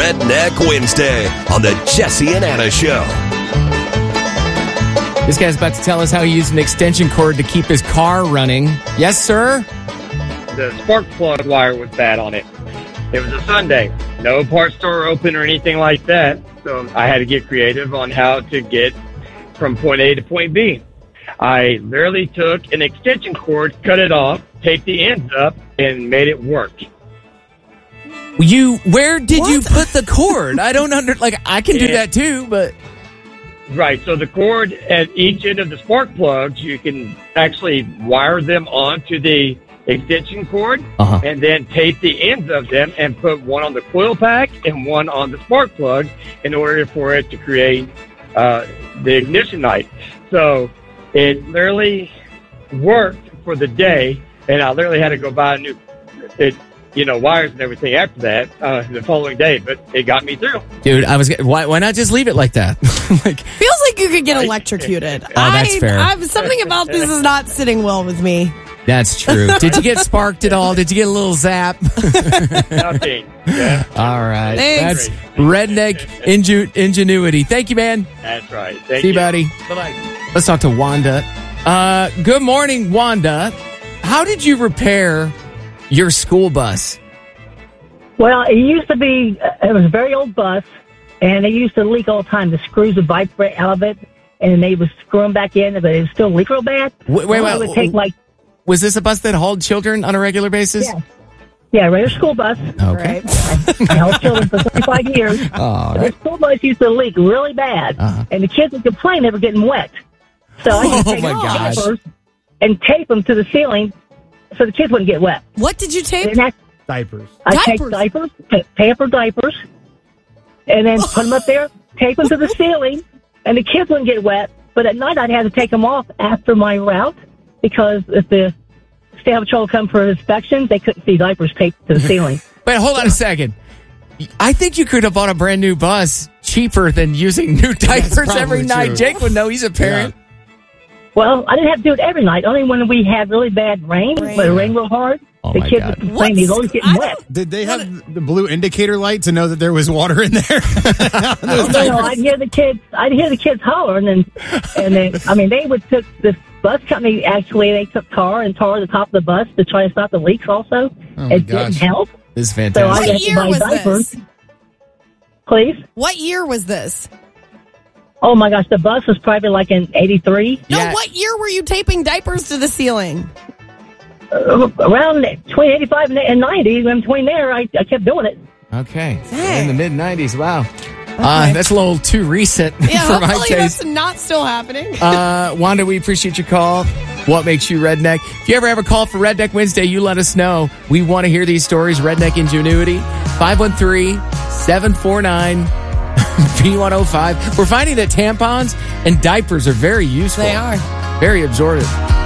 Redneck Wednesday on the Jesse and Anna Show. This guy's about to tell us how he used an extension cord to keep his car running. Yes, sir? The spark plug wire was bad on it. It was a Sunday. No parts store open or anything like that. So I had to get creative on how to get from point A to point B. I literally took an extension cord, cut it off, taped the ends up, and made it work. Where did you put the cord? I don't I can do that too, but... Right, so the cord at each end of the spark plugs, you can actually wire them onto the extension cord and then tape the ends of them and put one on the coil pack and one on the spark plug in order for it to create the ignition light. So it literally worked for the day, and I literally had to go buy a new wires and everything after that the following day, but it got me through. Dude, why not just leave it like that? Feels like you could get electrocuted. Oh, that's fair. Something about this is not sitting well with me. That's true. Did you get sparked at all? Did you get a little zap? Nothing. Yeah. All right. Thanks. That's redneck ingenuity. Thank you, man. That's right. Thank See you. See you, buddy. Bye-bye. Let's talk to Wanda. Good morning, Wanda. How did you repair your school bus? Well, it used to be, it was a very old bus, and it used to leak all the time. The screws would vibrate out of it, and they would screw them back in, but it would still leak real bad. Wait. It would take was this a bus that hauled children on a regular basis? Yeah, regular school bus. Okay. I hauled children for 35 years. All The right. school bus used to leak really bad, and the kids would complain they were getting wet. So I used to take my gosh. diapers and tape them to the ceiling so the kids wouldn't get wet. What did you tape? Diapers. I take diapers, paper diapers, and then put them up there, tape them to the ceiling, and the kids wouldn't get wet. But at night, I'd have to take them off after my route because if the State Patrol come for inspection, they couldn't see diapers taped to the ceiling. Wait, hold on a second. I think you could have bought a brand new bus cheaper than using new diapers every night. True. Jake would know. He's a parent. Yeah. Well, I didn't have to do it every night. Only when we had really bad rain, when it rained real hard, Oh the my kids God. would complain they're always getting wet. Did they have the blue indicator light to know that there was water in there? No, I'd hear the kids holler, and then they would took this bus company. Actually, they took tar and tar the top of the bus to try to stop the leaks. Also, Oh my it didn't gosh. help. This is So I fantastic. had to buy was diapers. this? Please. What year was this? Oh my gosh, the bus was probably like in '83. No, Yeah. what year were you taping diapers to the ceiling? Around between 85 and 90, in between there, I kept doing it. Okay. Dang. In the mid-90s. Wow. That's a little too recent Yeah, for my hopefully taste. that's not still happening. Wanda, we appreciate your call. What makes you redneck? If you ever have a call for Redneck Wednesday, you let us know. We want to hear these stories. Redneck Ingenuity, 513-749-B105. We're finding that tampons and diapers are very useful. They are. Very absorbent.